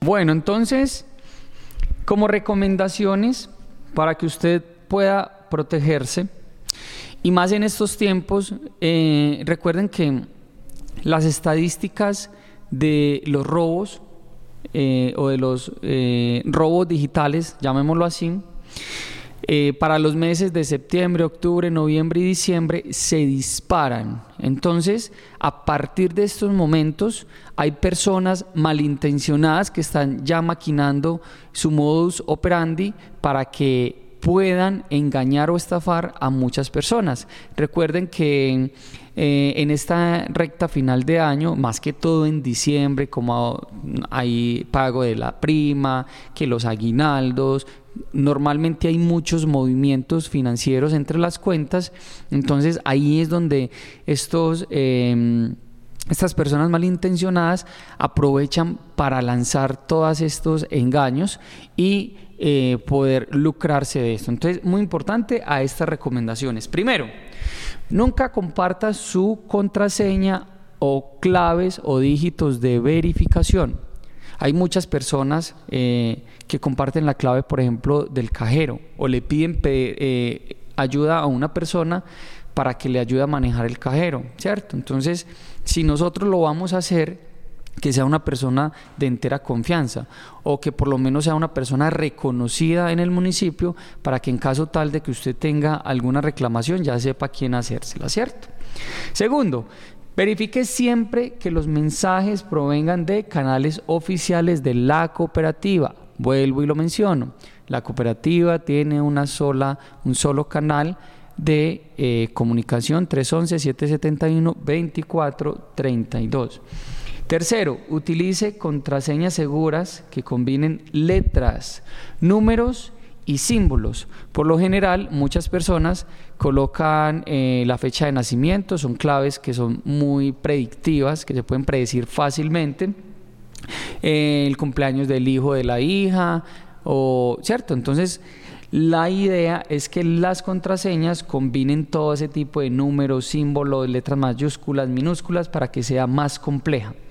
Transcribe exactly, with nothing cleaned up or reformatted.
Bueno, entonces, como recomendaciones para que usted pueda protegerse, y más en estos tiempos, eh, recuerden que las estadísticas de los robos eh, o de los eh, robos digitales, llamémoslo así, eh, para los meses de septiembre, octubre, noviembre y diciembre se disparan. Entonces, a partir de estos momentos, hay personas malintencionadas que están ya maquinando su modus operandi para que puedan engañar o estafar a muchas personas. Recuerden que eh, en esta recta final de año, más que todo en diciembre, como hay pago de la prima, que los aguinaldos, normalmente hay muchos movimientos financieros entre las cuentas. Entonces ahí es donde estos eh, estas personas malintencionadas aprovechan para lanzar todos estos engaños y Eh, poder lucrarse de esto. Entonces, muy importante a estas recomendaciones. Primero, nunca comparta su contraseña o claves o dígitos de verificación. Hay muchas personas eh, que comparten la clave, por ejemplo, del cajero, o le piden eh, ayuda a una persona para que le ayude a manejar el cajero, ¿cierto? Entonces, si nosotros lo vamos a hacer, que sea una persona de entera confianza, o que por lo menos sea una persona reconocida en el municipio, para que en caso tal de que usted tenga alguna reclamación ya sepa quién hacérsela, ¿cierto? Segundo, verifique siempre que los mensajes provengan de canales oficiales de la cooperativa. Vuelvo y lo menciono, la cooperativa tiene una sola, un solo canal de eh, comunicación, tres once, siete setenta y uno, veinticuatro treinta y dos. Tercero, utilice contraseñas seguras que combinen letras, números y símbolos. Por lo general, muchas personas colocan eh, la fecha de nacimiento, son claves que son muy predictivas, que se pueden predecir fácilmente, eh, el cumpleaños del hijo de la hija, o, ¿cierto? Entonces, la idea es que las contraseñas combinen todo ese tipo de números, símbolos, letras mayúsculas, minúsculas, para que sea más compleja.